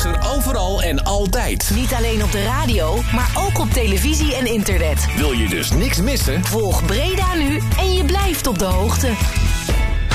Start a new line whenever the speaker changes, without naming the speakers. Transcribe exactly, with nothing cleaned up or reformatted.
er overal en altijd.
Niet alleen op de radio, maar ook op televisie en internet.
Wil je dus niks missen?
Volg Breda nu en je blijft op de hoogte.